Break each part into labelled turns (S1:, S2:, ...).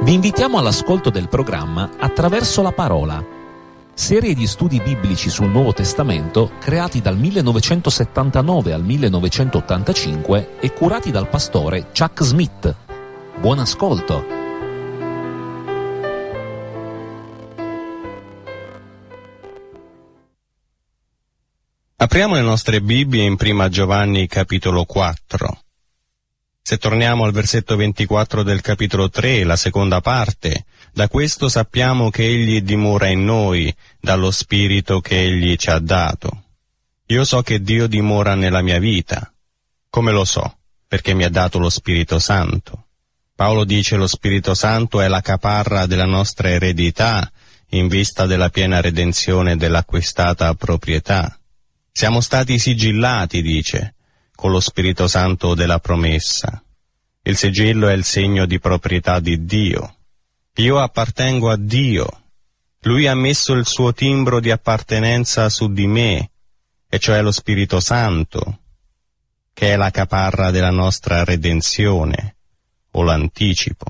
S1: Vi invitiamo all'ascolto del programma Attraverso la Parola, serie di studi biblici sul Nuovo Testamento creati dal 1979 al 1985 e curati dal pastore Chuck Smith. Buon ascolto!
S2: Apriamo le nostre Bibbie in Prima Giovanni capitolo 4. Se torniamo al versetto 24 del capitolo 3, la seconda parte, da questo sappiamo che Egli dimora in noi, dallo Spirito che Egli ci ha dato. Io so che Dio dimora nella mia vita. Come lo so? Perché mi ha dato lo Spirito Santo. Paolo dice lo Spirito Santo è la caparra della nostra eredità in vista della piena redenzione dell'acquistata proprietà. Siamo stati sigillati, dice, con lo Spirito Santo della promessa. Il sigillo è il segno di proprietà di Dio. Io appartengo a Dio. Lui ha messo il suo timbro di appartenenza su di me, e cioè lo Spirito Santo, che è la caparra della nostra redenzione, o l'anticipo.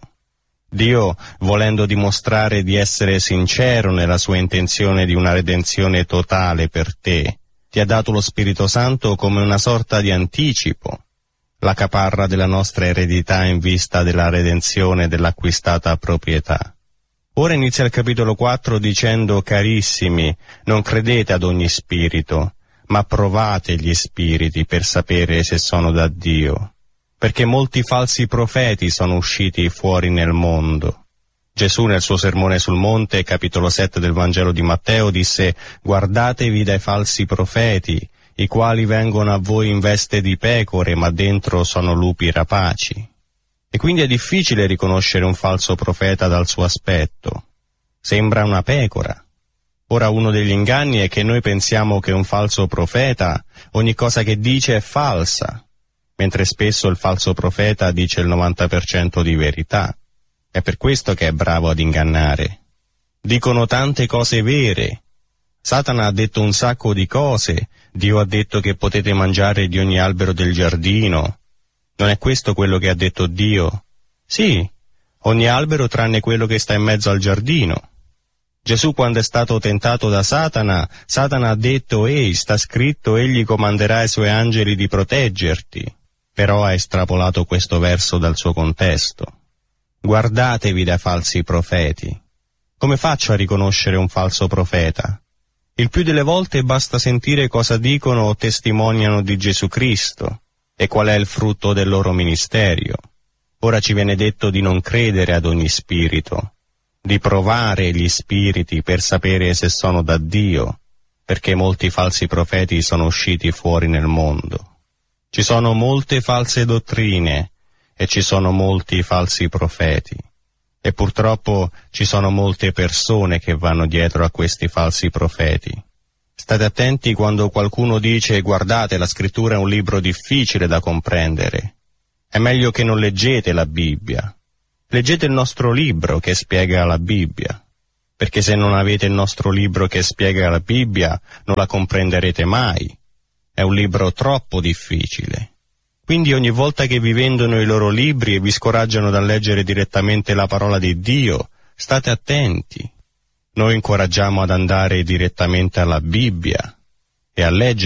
S2: Dio, volendo dimostrare di essere sincero nella sua intenzione di una redenzione totale per te, ti ha dato lo Spirito Santo come una sorta di anticipo, la caparra della nostra eredità in vista della redenzione dell'acquistata proprietà. Ora inizia il capitolo 4 dicendo: carissimi, non credete ad ogni spirito, ma provate gli spiriti per sapere se sono da Dio, perché molti falsi profeti sono usciti fuori nel mondo. Gesù nel suo sermone sul monte, capitolo 7 del Vangelo di Matteo, disse: guardatevi dai falsi profeti, i quali vengono a voi in veste di pecore, ma dentro sono lupi rapaci. E quindi è difficile riconoscere un falso profeta dal suo aspetto. Sembra una pecora. Ora, uno degli inganni è che noi pensiamo che un falso profeta, ogni cosa che dice è falsa, mentre spesso il falso profeta dice il 90% di verità. È per questo che è bravo ad ingannare. Dicono tante cose vere. Satana ha detto un sacco di cose. Dio ha detto che potete mangiare di ogni albero del giardino. Non è questo quello che ha detto Dio? Sì, ogni albero tranne quello che sta in mezzo al giardino. Gesù, quando è stato tentato da Satana, Satana ha detto: ehi, sta scritto, egli comanderà ai suoi angeli di proteggerti. Però ha estrapolato questo verso dal suo contesto. Guardatevi dai falsi profeti. Come faccio a riconoscere un falso profeta? Il più delle volte basta sentire cosa dicono o testimoniano di Gesù Cristo e qual è il frutto del loro ministerio. Ora ci viene detto di non credere ad ogni spirito, di provare gli spiriti per sapere se sono da Dio, perché molti falsi profeti sono usciti fuori nel mondo. Ci sono molte false dottrine e ci sono molti falsi profeti. E purtroppo ci sono molte persone che vanno dietro a questi falsi profeti. State attenti quando qualcuno dice: guardate, la scrittura è un libro difficile da comprendere. È meglio che non leggete la Bibbia. Leggete il nostro libro che spiega la Bibbia. Perché se non avete il nostro libro che spiega la Bibbia, non la comprenderete mai. È un libro troppo difficile. Quindi ogni volta che vi vendono i loro libri e vi scoraggiano dal leggere direttamente la parola di Dio, state attenti. Noi incoraggiamo ad andare direttamente alla Bibbia e a leggere